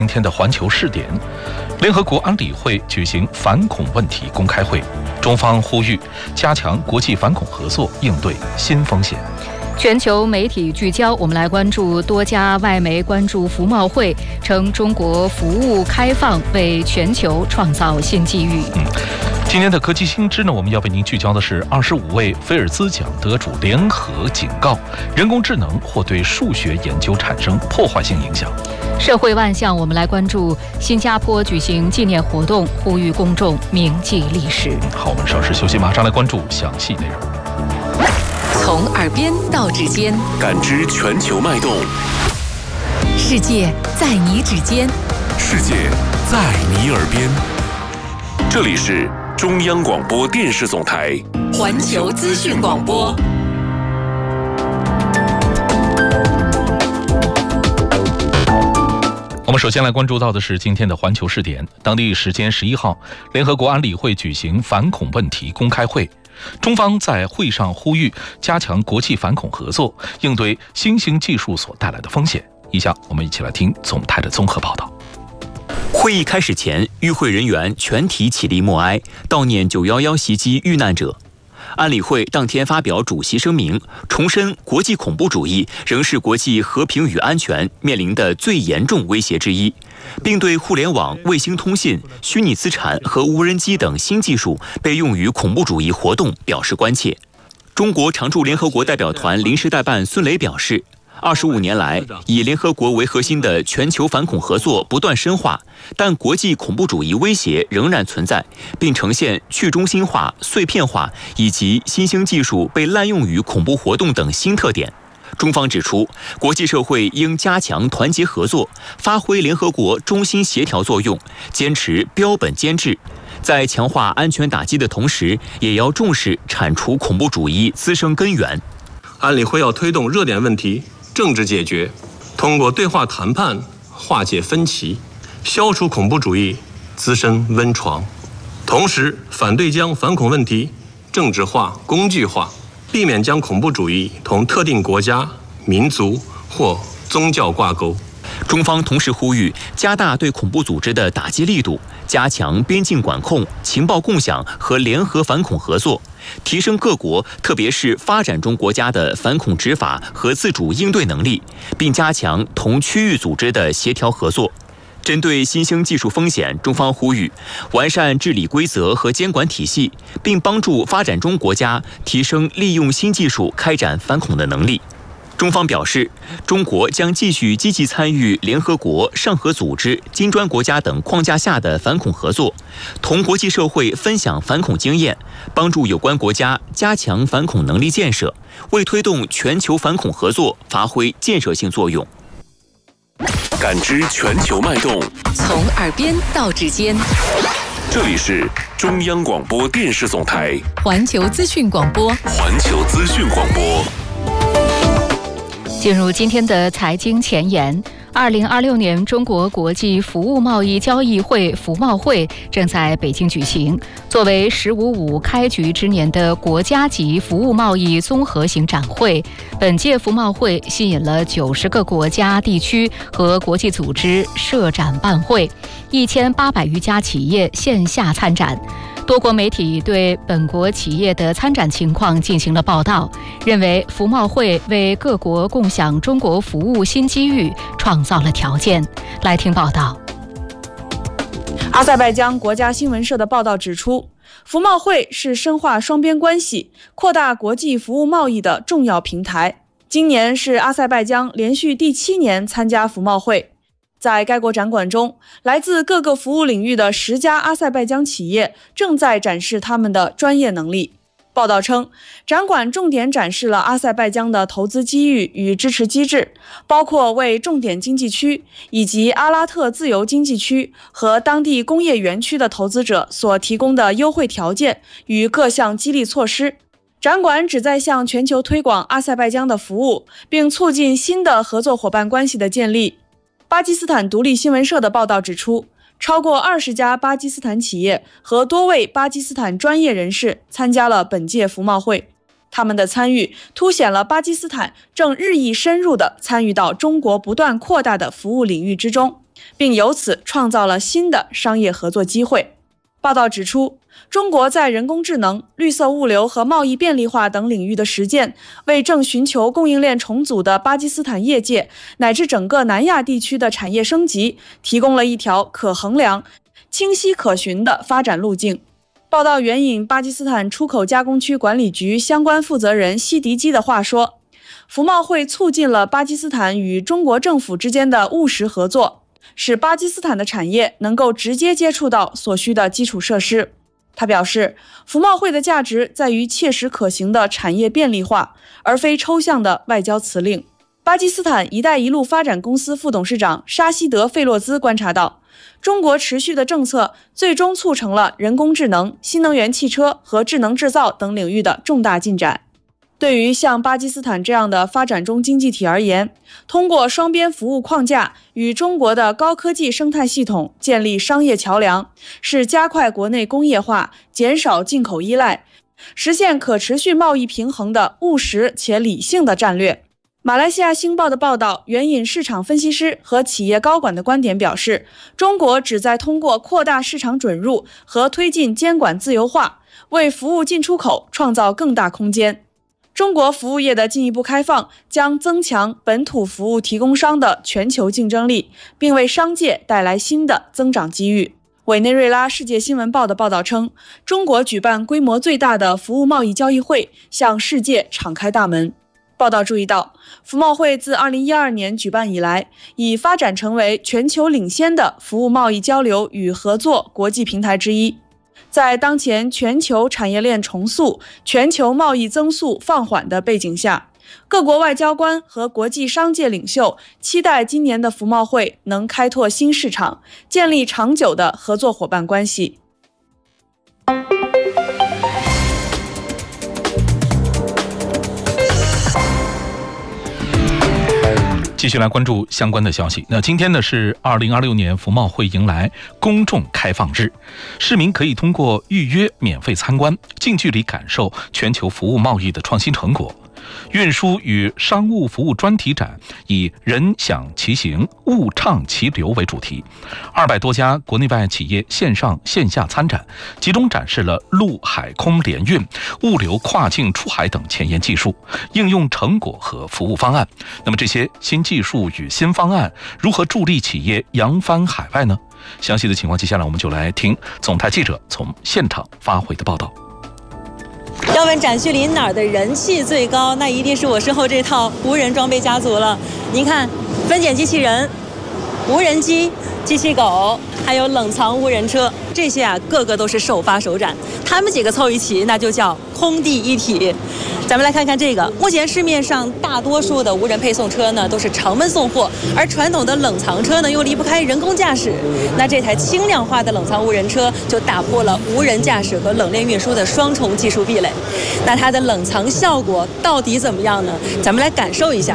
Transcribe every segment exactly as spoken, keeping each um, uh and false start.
今天的环球视点，联合国安理会举行反恐问题公开会，中方呼吁加强国际反恐合作，应对新风险。 全球媒体聚焦，我们来关注多家外媒关注服贸会，称中国服务开放为全球创造新机遇。 嗯，今天的科技新知呢，我们要为您聚焦的是二十五位菲尔兹奖得主联合警告，人工智能或对数学研究产生破坏性影响。 社会万象，我们来关注新加坡举行纪念活动，呼吁公众铭记历史。 好，我们稍事休息，马上来关注详细内容。 从耳边到指尖， 感知全球脉动。 世界在你指尖， 世界在你耳边。这里是中央广播电视总台环球资讯广播。 我们首先来关注到的是今天的环球视点。当地时间十一号，联合国安理会举行反恐问题公开会，中方在会上呼吁加强国际反恐合作，应对新兴技术所带来的风险。以下我们一起来听总台的综合报道。 会议开始前，与会人员全体起立默哀，悼念九一一袭击遇难者。安理会当天发表主席声明，重申国际恐怖主义仍是国际和平与安全面临的最严重威胁之一，并对互联网、卫星通信、虚拟资产和无人机等新技术被用于恐怖主义活动表示关切。中国常驻联合国代表团临时代办孙磊表示，二十五年来，以联合国为核心的全球反恐合作不断深化，但国际恐怖主义威胁仍然存在，并呈现去中心化、碎片化以及新兴技术被滥用于恐怖活动等新特点。中方指出，国际社会应加强团结合作，发挥联合国中心协调作用，坚持标本兼治，在强化安全打击的同时，也要重视铲除恐怖主义滋生根源。 安理会要推动热点问题政治解决，通过对话谈判化解分歧，消除恐怖主义滋生温床，同时反对将反恐问题政治化、工具化，避免将恐怖主义同特定国家、民族或宗教挂钩。 中方同时呼吁加大对恐怖组织的打击力度，加强边境管控、情报共享和联合反恐合作，提升各国特别是发展中国家的反恐执法和自主应对能力，并加强同区域组织的协调合作。针对新兴技术风险，中方呼吁完善治理规则和监管体系，并帮助发展中国家提升利用新技术开展反恐的能力。中方表示，中国将继续积极参与联合国、上合组织、金砖国家等框架下的反恐合作，同国际社会分享反恐经验，帮助有关国家加强反恐能力建设，为推动全球反恐合作发挥建设性作用。 感知全球脉动， 从耳边到指尖。 这里是中央广播电视总台环球资讯广播。 环球资讯广播。 进入今天的财经前沿，二零二六年中国国际服务贸易交易会服贸会正在北京举行。作为“十五五”开局之年的国家级服务贸易综合型展会，本届服贸会吸引了九十个国家、地区和国际组织设展办会，一千八百余家企业线下参展。多国媒体对本国企业的参展情况进行了报道，认为服贸会为各国共享中国服务新机遇创造了条件。来听报道。 阿塞拜疆国家新闻社的报道指出，服贸会是深化双边关系、扩大国际服务贸易的重要平台。今年是阿塞拜疆连续第七年参加服贸会。在该国展馆中，来自各个服务领域的十家阿塞拜疆企业正在展示他们的专业能力。报道称，展馆重点展示了阿塞拜疆的投资机遇与支持机制，包括为重点经济区以及阿拉特自由经济区和当地工业园区的投资者所提供的优惠条件与各项激励措施。展馆旨在向全球推广阿塞拜疆的服务，并促进新的合作伙伴关系的建立。巴基斯坦独立新闻社的报道指出，超过二十家巴基斯坦企业和多位巴基斯坦专业人士参加了本届服贸会。 他们的参与凸显了巴基斯坦正日益深入地参与到中国不断扩大的服务领域之中，并由此创造了新的商业合作机会。报道指出，中国在人工智能、绿色物流和贸易便利化等领域的实践，为正寻求供应链重组的巴基斯坦业界乃至整个南亚地区的产业升级提供了一条可衡量、清晰可循的发展路径。报道援引巴基斯坦出口加工区管理局相关负责人西迪基的话说，服贸会促进了巴基斯坦与中国政府之间的务实合作，使巴基斯坦的产业能够直接接触到所需的基础设施。他表示，服贸会的价值在于切实可行的产业便利化，而非抽象的外交辞令。巴基斯坦“一带一路”发展公司副董事长沙希德·费洛兹观察到，中国持续的政策最终促成了人工智能、新能源汽车和智能制造等领域的重大进展。对于像巴基斯坦这样的发展中经济体而言，通过双边服务框架与中国的高科技生态系统建立商业桥梁，是加快国内工业化、减少进口依赖、实现可持续贸易平衡的务实且理性的战略。马来西亚星报的报道援引市场分析师和企业高管的观点表示，中国旨在通过扩大市场准入和推进监管自由化，为服务进出口创造更大空间。中国服务业的进一步开放将增强本土服务提供商的全球竞争力，并为商界带来新的增长机遇。委内瑞拉世界新闻报的报道称，中国举办规模最大的服务贸易交易会，向世界敞开大门。报道注意到，服贸会自二零一二年举办以来，已发展成为全球领先的服务贸易交流与合作国际平台之一。在当前全球产业链重塑、全球贸易增速放缓的背景下，各国外交官和国际商界领袖期待今年的服贸会能开拓新市场，建立长久的合作伙伴关系。 继续来关注相关的消息。那今天呢是二零二六年服贸会迎来公众开放日，市民可以通过预约免费参观，近距离感受全球服务贸易的创新成果。运输与商务服务专题展以人享其行，物畅其流为主题，二百多家国内外企业线上线下参展，集中展示了陆海空联运、物流跨境出海等前沿技术、应用成果和服务方案。那么这些新技术与新方案如何助力企业扬帆海外呢？详细的情况，接下来我们就来听总台记者从现场发回的报道。 要问展旭林哪儿的人气最高，那一定是我身后这套无人装备家族了。您看，分拣机器人、无人机、机器狗，还有冷藏无人车，这些啊个个都是首发首展。他们几个凑一起，那就叫空地一体。咱们来看看这个，目前市面上大多数的无人配送车呢都是常温送货，而传统的冷藏车呢又离不开人工驾驶。那这台轻量化的冷藏无人车就打破了无人驾驶和冷链运输的双重技术壁垒。那它的冷藏效果到底怎么样呢？咱们来感受一下。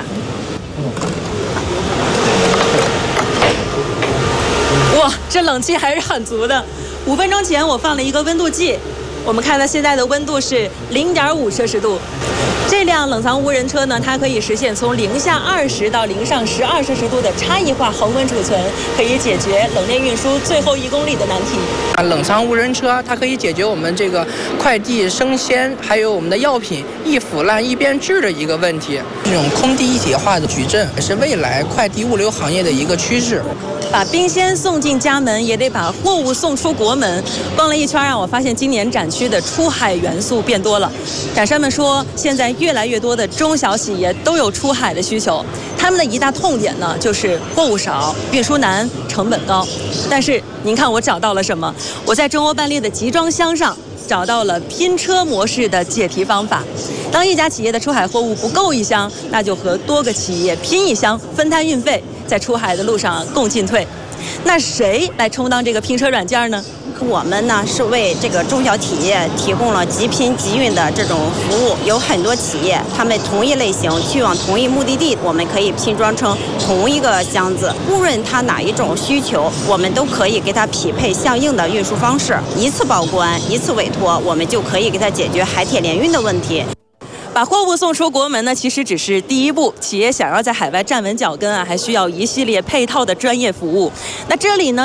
哇，这冷气还是很足的。五分钟前我放了一个温度计，我们看到现在的温度是零点五摄氏度。这辆冷藏无人车呢，它可以实现从零下二十到零上十二摄氏度的差异化恒温储存，可以解决冷链运输最后一公里的难题。 啊，冷藏无人车它可以解决我们这个快递生鲜还有我们的药品易腐烂易变质的一个问题。这种空地一体化的矩阵是未来快递物流行业的一个趋势。 把冰鲜送进家门，也得把货物送出国门。逛了一圈啊，我发现今年展区的出海元素变多了。展商们说，现在越来越多的中小企业都有出海的需求，他们的一大痛点呢，就是货物少、运输难、成本高。但是您看我找到了什么？我在中欧班列的集装箱上找到了拼车模式的解题方法。当一家企业的出海货物不够一箱，那就和多个企业拼一箱，分摊运费，在出海的路上共进退。那谁来充当这个拼车软件呢？ 我们呢是为这个中小企业提供了即拼即运的这种服务。有很多企业，他们同一类型去往同一目的地，我们可以拼装成同一个箱子。无论他哪一种需求，我们都可以给他匹配相应的运输方式。一次报关，一次委托，我们就可以给他解决海铁联运的问题。 把货物送出国门呢，其实只是第一步。企业想要在海外站稳脚跟啊，还需要一系列配套的专业服务。那这里呢？